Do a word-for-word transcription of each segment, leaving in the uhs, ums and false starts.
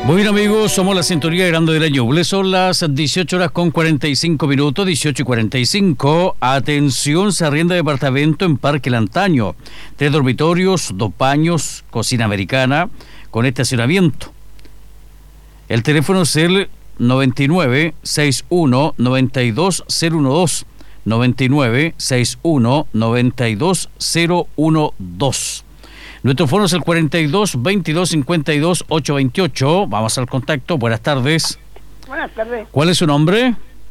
Muy bien, amigos, somos la sintonía grande del año. Son las dieciocho horas con cuarenta y cinco minutos, dieciocho y cuarenta y cinco. Atención, se arrienda departamento en Parque Lantaño. Tres dormitorios, dos baños, cocina americana, con estacionamiento. El teléfono es el noventa y nueve, sesenta y uno, noventa y dos, cero doce. noventa y nueve, sesenta y uno, noventa y dos, cero doce. Nuestro fono es el cuarenta y dos, veintidós, cincuenta y dos, ochocientos veintiocho. Vamos al contacto. Buenas tardes. Buenas tardes. ¿Cuál es su nombre?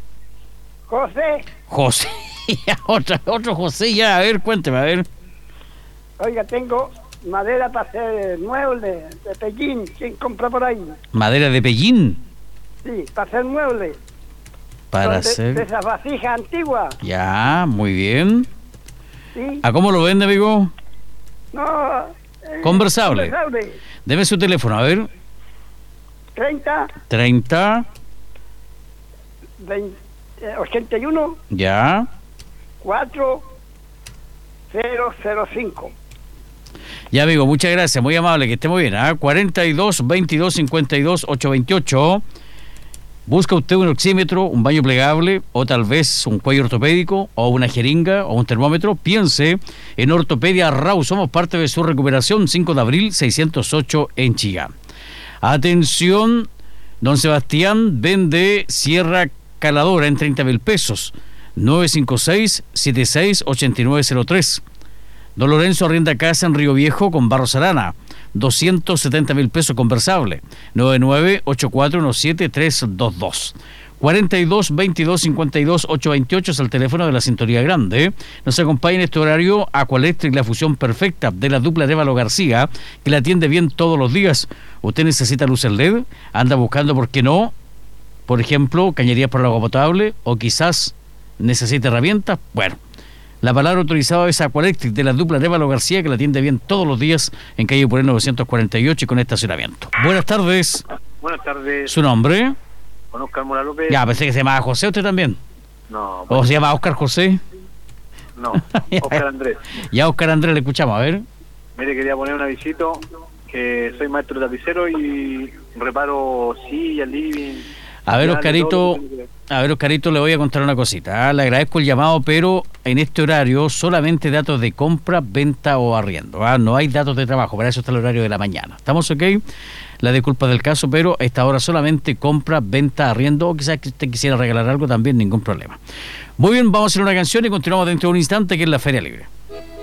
José. José. Otra, otro José ya. A ver, cuénteme, a ver. Oiga, tengo madera para hacer muebles de Pellín. ¿Quién compra por ahí? ¿Madera de Pellín? Sí, para hacer muebles. Para de, hacer... de esas vasijas antiguas. Ya, muy bien. Sí. ¿A cómo lo vende, amigo? No... Eh, Conversable. Conversable. Deme su teléfono, a ver. treinta, treinta. veinte, eh, ochenta y uno, Ya. cuatro, cero cero cinco. Ya, amigo, muchas gracias, muy amable, que esté muy bien. ¿ah? cuarenta y dos, veintidós, cincuenta y dos, ochocientos veintiocho. Busca usted un oxímetro, un baño plegable, o tal vez un cuello ortopédico, o una jeringa, o un termómetro. Piense en Ortopedia Rau. Somos parte de su recuperación. cinco de abril, seiscientos ocho en Chillán. Atención, don Sebastián vende sierra caladora en treinta mil pesos. nueve cinco seis, siete seis, ocho nueve cero tres. Don Lorenzo arrienda casa en Río Viejo con Barros Arana. doscientos setenta mil pesos conversable. nueve nueve ocho cuatro uno siete tres dos dos. cuarenta y dos, veintidós, cincuenta y dos, ochocientos veintiocho es el teléfono de la Sintonía Grande. Nos acompaña en este horario Aqualectric, la fusión perfecta de la dupla Arévalo García, que la atiende bien todos los días. Usted necesita luz L E D, anda buscando, ¿por qué no? Por ejemplo, cañerías para el agua potable, o quizás necesita herramientas. Bueno, la palabra autorizada es Aqualectric de la dupla Arévalo García, que la atiende bien todos los días en calle Puré novecientos cuarenta y ocho y con estacionamiento. Buenas tardes. Buenas tardes. ¿Su nombre? Con Oscar Mora López. Ya, pensé que se llamaba José, ¿usted también? No. ¿O Bueno, se llama Oscar José? no, Oscar Andrés. Ya, Oscar Andrés, le escuchamos, a ver. Mire, quería poner un avisito, que soy maestro tapicero y reparo sillas, living... A ver, ya, Oscarito, todo lo que tiene que ver. a ver, Oscarito, le voy a contar una cosita. ¿ah? Le agradezco el llamado, pero en este horario solamente datos de compra, venta o arriendo. ¿ah? No hay datos de trabajo, para eso está el horario de la mañana. ¿Estamos ok? La disculpa del caso, pero a esta hora solamente compra, venta, arriendo, o quizás que usted quisiera regalar algo también, ningún problema. Muy bien, vamos a hacer una canción y continuamos dentro de un instante, que es la Feria Libre.